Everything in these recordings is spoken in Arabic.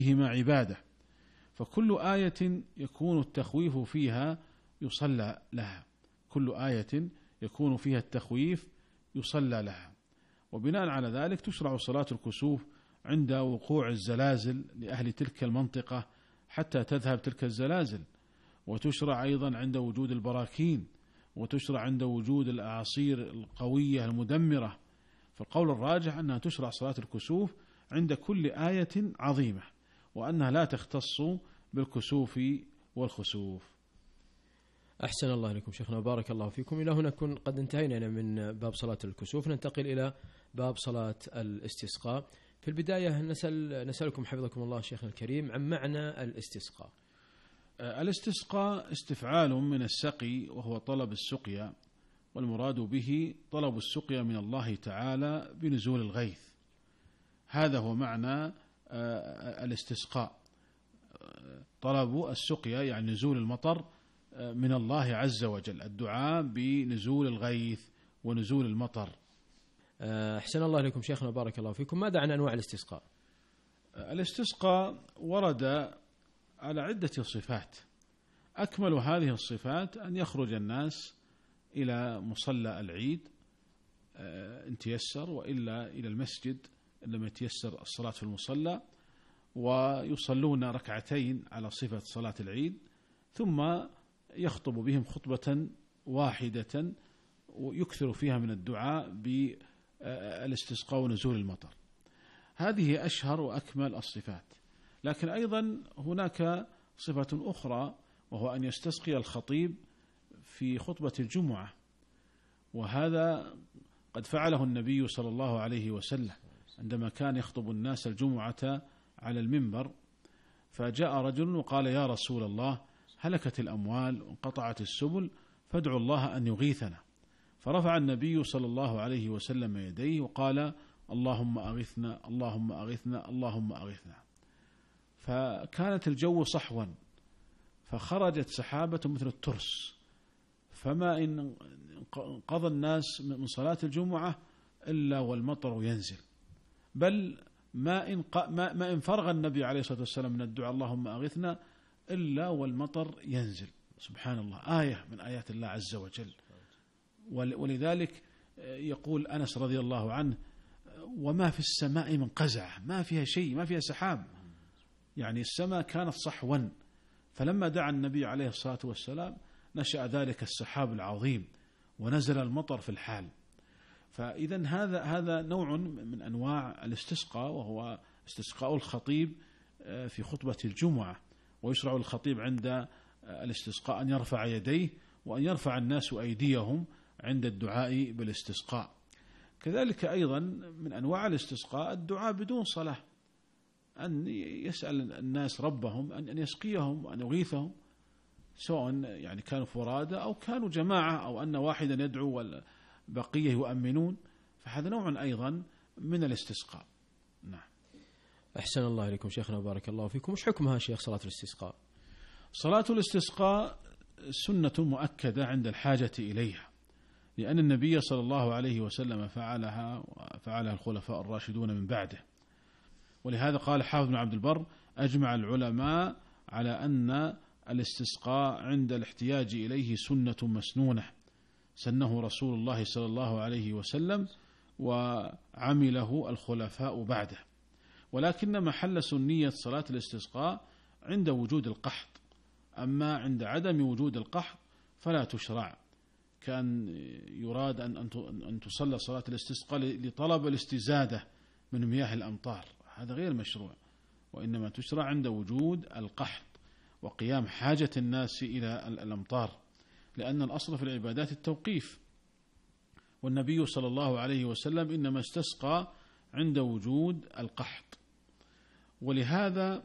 فيهما عبادة، فكل آية يكون التخويف فيها يصلى لها، كل آية يكون فيها التخويف يصلى لها. وبناء على ذلك تشرع صلاة الكسوف عند وقوع الزلازل لأهل تلك المنطقة حتى تذهب تلك الزلازل، وتشرع أيضا عند وجود البراكين، وتشرع عند وجود الأعاصير القوية المدمرة. فالقول الراجح أنها تشرع صلاة الكسوف عند كل آية عظيمة، وأنها لا تختص بالكسوف والخسوف. أحسن الله إليكم شيخنا، بارك الله فيكم. إلى هنا نكون قد انتهينا من باب صلاة الكسوف، ننتقل إلى باب صلاة الاستسقاء. في البداية نسألكم حفظكم الله شيخنا الكريم عن معنى الاستسقاء. الاستسقاء استفعال من السقي، وهو طلب السقيا، والمراد به طلب السقيا من الله تعالى بنزول الغيث. هذا هو معنى الاستسقاء، طلب السقيا يعني نزول المطر من الله عز وجل، الدعاء بنزول الغيث ونزول المطر. أحسن الله إليكم شيخنا، بارك الله فيكم. ماذا عن أنواع الاستسقاء؟ الاستسقاء ورد على عدة صفات، أكمل هذه الصفات أن يخرج الناس إلى مصلى العيد إن تيسر، وإلا إلى المسجد إن لم يتيسر الصلاة في المصلى، ويصلون ركعتين على صفة صلاة العيد، ثم يخطب بهم خطبة واحدة ويكثر فيها من الدعاء بالاستسقاء ونزول المطر. هذه أشهر وأكمل الصفات. لكن أيضا هناك صفة أخرى، وهو أن يستسقي الخطيب في خطبة الجمعة، وهذا قد فعله النبي صلى الله عليه وسلم عندما كان يخطب الناس الجمعة على المنبر. فجاء رجل وقال: يا رسول الله، هلكت الأموال وانقطعت السبل، فادعوا الله أن يغيثنا. فرفع النبي صلى الله عليه وسلم يديه وقال: اللهم أغثنا، اللهم أغثنا، اللهم أغثنا. فكانت الجو صحوا، فخرجت سحابة مثل الترس، فما إن قضى الناس من صلاة الجمعة إلا والمطر ينزل، بل ما إن فرغ النبي عليه الصلاة والسلام من الدعاء اللهم أغثنا إلا والمطر ينزل. سبحان الله، آية من آيات الله عز وجل. ولذلك يقول أنس رضي الله عنه: وما في السماء من قزعة، ما فيها شيء، ما فيها سحاب، يعني السماء كانت صحوا. فلما دعا النبي عليه الصلاة والسلام نشأ ذلك السحاب العظيم ونزل المطر في الحال. فإذا هذا نوع من أنواع الاستسقاء، وهو استسقاء الخطيب في خطبة الجمعة. ويشرع الخطيب عند الاستسقاء أن يرفع يديه، وأن يرفع الناس أيديهم عند الدعاء بالاستسقاء. كذلك أيضا من أنواع الاستسقاء الدعاء بدون صلاة، أن يسأل الناس ربهم أن يسقيهم وأن يغيثهم، سواء يعني كانوا فرادى أو كانوا جماعة، أو أن واحدا يدعو والبقية يؤمنون، فهذا نوع أيضا من الاستسقاء. نعم. أحسن الله إليكم شيخنا، بارك الله فيكم. وش حكمها شيخ صلاة الاستسقاء؟ صلاة الاستسقاء سنة مؤكدة عند الحاجة إليها، لأن النبي صلى الله عليه وسلم فعلها الخلفاء الراشدون من بعده. ولهذا قال حافظ بن عبد البر: أجمع العلماء على أن الاستسقاء عند الاحتياج إليه سنة مسنونة سنه رسول الله صلى الله عليه وسلم وعمله الخلفاء بعده. ولكن محل سنية صلاة الاستسقاء عند وجود القحط، أما عند عدم وجود القحط فلا تشرع. كان يراد أن تصلى صلاة الاستسقاء لطلب الاستزادة من مياه الأمطار، هذا غير مشروع، وإنما تشرع عند وجود القحط وقيام حاجة الناس إلى الأمطار، لأن الأصل في العبادات التوقيف، والنبي صلى الله عليه وسلم إنما استسقى عند وجود القحط. ولهذا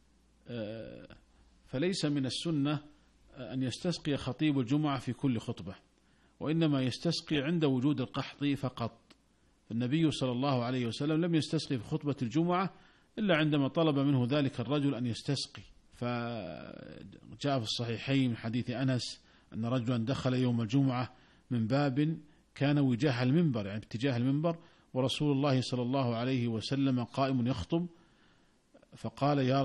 فليس من السنة أن يستسقي خطيب الجمعة في كل خطبة، وإنما يستسقي عند وجود القحط فقط. النبي صلى الله عليه وسلم لم يستسقي في خطبة الجمعة إلا عندما طلب منه ذلك الرجل أن يستسقي. فجاء في الصحيحين من حديث أنس أن رجلا دخل يوم الجمعة من باب كان وجاه المنبر، يعني اتجاه المنبر، ورسول الله صلى الله عليه وسلم قائم يخطب، فقال: يا